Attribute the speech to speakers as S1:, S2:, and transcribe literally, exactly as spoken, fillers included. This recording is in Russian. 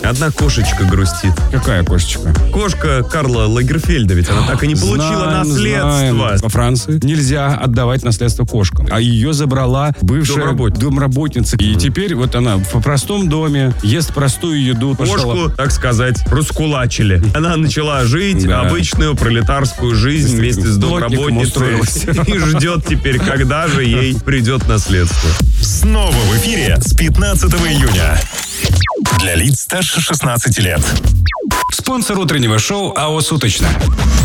S1: Одна кошечка грустит.
S2: Какая кошечка?
S1: Кошка Карла Лагерфельда, ведь она так и не получила
S2: Знаем,
S1: наследство.
S2: знаем. Во Франции нельзя отдавать наследство кошкам. А ее забрала бывшая
S1: Домработница.
S2: домработница. И теперь вот она в простом доме ест простую еду.
S1: Кошку,
S2: Пошла.
S1: так сказать, раскулачили. Она начала жить
S2: Да.
S1: обычную пролетарскую жизнь вместе с
S2: Плотником
S1: домработницей.
S2: устроилась.
S1: И ждет теперь, когда же ей придет наследство.
S3: Снова в эфире с пятнадцатого июня. Для лиц старше шестнадцати лет.
S2: Спонсор утреннего шоу АО «Суточно».